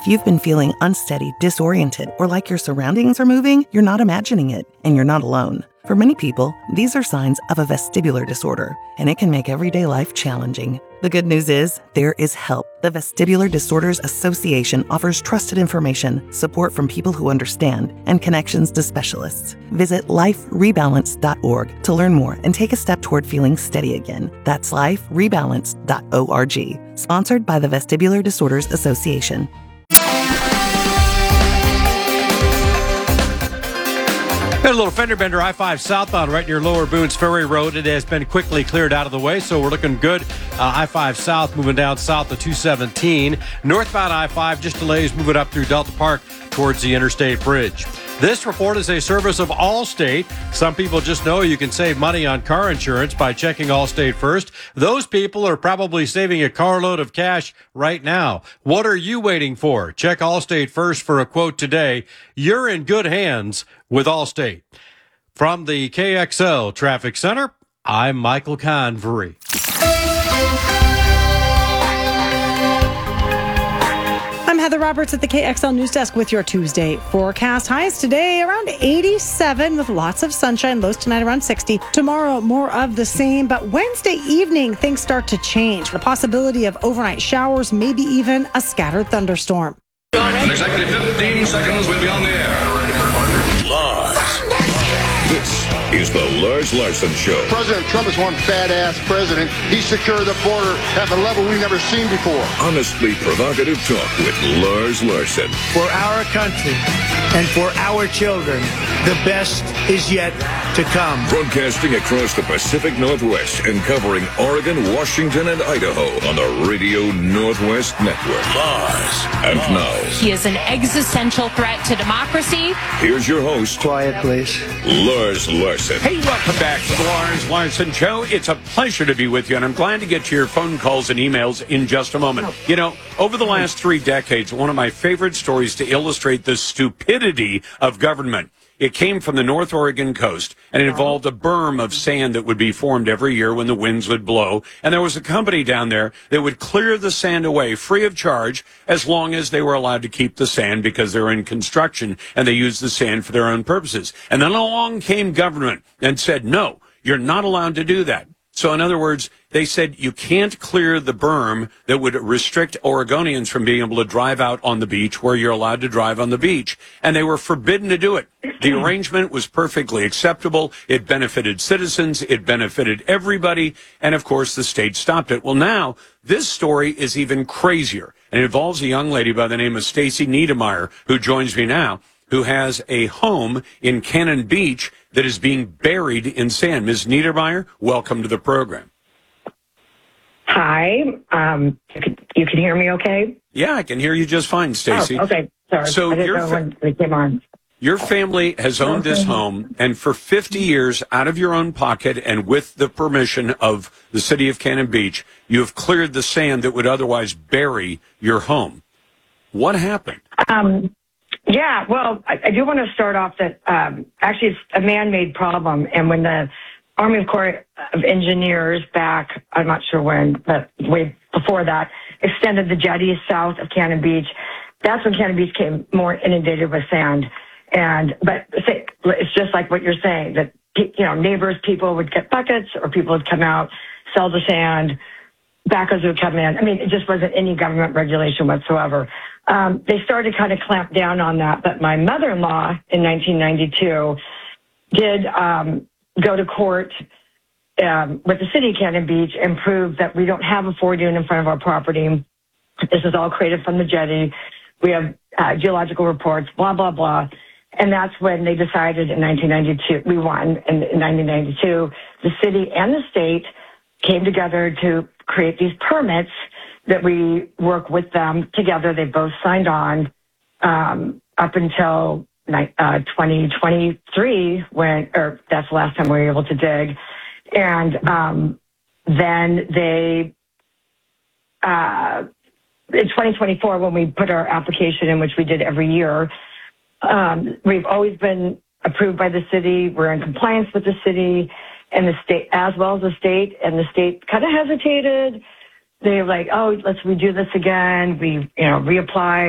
If you've been feeling unsteady, disoriented, or like your surroundings are moving, you're not imagining it, and you're not alone. For many people, these are signs of a vestibular disorder, and it can make everyday life challenging. The good news is, there is help. The Vestibular Disorders Association offers trusted information, support from people who understand, and connections to specialists. Visit liferebalance.org to learn more and take a step toward feeling steady again. That's liferebalance.org. Sponsored by the Vestibular Disorders Association. Got a little fender bender I-5 southbound right near Lower Boones Ferry Road. It has been quickly cleared out of the way, so we're looking good. I-5 south moving down south of 217. Northbound I-5 just delays moving up through Delta Park towards the Interstate Bridge. This report is a service of Allstate. Some people just know you can save money on car insurance by checking Allstate first. Those people are probably saving a carload of cash right now. What are you waiting for? Check Allstate first for a quote today. You're in good hands with Allstate. From the KXL Traffic Center, I'm Michael Convery. I'm Heather Roberts at the KXL News Desk with your Tuesday forecast. Highs today around 87 with lots of sunshine. Lows tonight around 60. Tomorrow, more of the same. But Wednesday evening, things start to change. The possibility of overnight showers, maybe even a scattered thunderstorm. In exactly 15 seconds, we'll be on the air. Lars. This is the Lars Larson Show. President Trump is one badass president. He secured the border at a level we've never seen before. Honestly provocative talk with Lars Larson. For our country and for our children, the best is yet to come. Broadcasting across the Pacific Northwest and covering Oregon, Washington, and Idaho on the Radio Northwest Network. Lars. And now, he is an existential threat to democracy. Here's your host. Quiet, please. Lars Larson. Hey, welcome back to the Lars Larson Show. It's a pleasure to be with you, and I'm glad to get to your phone calls and emails in just a moment. You know, over the last 3 decades, one of my favorite stories to illustrate the stupidity of government. It came from the North Oregon coast, and it involved a berm of sand that would be formed every year when the winds would blow. And there was a company down there that would clear the sand away free of charge as long as they were allowed to keep the sand because they were in construction and they used the sand for their own purposes. And then along came government and said, no, you're not allowed to do that. So in other words, they said you can't clear the berm that would restrict Oregonians from being able to drive out on the beach where you're allowed to drive on the beach. And they were forbidden to do it. The arrangement was perfectly acceptable. It benefited citizens. It benefited everybody. And of course, the state stopped it. Well, now this story is even crazier. And it involves a young lady by the name of Stacy Niedermeyer, who joins me now, who has a home in Cannon Beach that is being buried in sand. Ms. Niedermeyer, welcome to the program. Hi. You can hear me okay? Yeah, I can hear you just fine, Stacy. Oh, okay. Sorry. So I didn't know when it came on. Your family has owned this home, and for 50 years, out of your own pocket and with the permission of the city of Cannon Beach, you have cleared the sand that would otherwise bury your home. What happened? Yeah, well, I do want to start off that actually it's a man-made problem. And when the Army Corps of Engineers back, I'm not sure when, but way before that, extended the jetty south of Cannon Beach, that's when Cannon Beach came more inundated with sand. But it's just like what you're saying, that, you know, neighbors, people would get buckets or people would come out, sell the sand, backers would come in. I mean, it just wasn't any government regulation whatsoever. They started to kind of clamp down on that, but my mother-in-law in 1992 did go to court with the city of Cannon Beach and prove that we don't have a Ford dune in front of our property. This is all created from the jetty. We have geological reports, blah, blah, blah. And that's when they decided in 1992, we won in 1992, the city and the state came together to create these permits that we work with them together. They both signed on up until 2023, that's the last time we were able to dig. And then they, in 2024, when we put our application in, which we did every year, we've always been approved by the city. We're in compliance with the city and the state, as well as the state. And the state kind of hesitated. They were like, oh, let's redo this again. We, reapply.